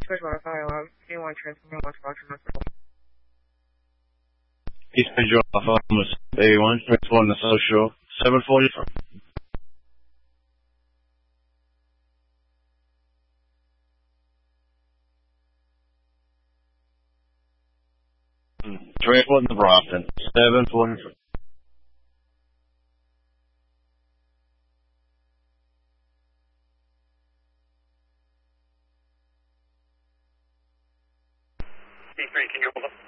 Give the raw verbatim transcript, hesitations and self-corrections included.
Switch Wi-Fi, um, K one transmitting one Fox Hospital. East Bay Alpha, A one, one the social, seven forty-four. Transport in the Brompton, seven forty-four. C three, can you hold up?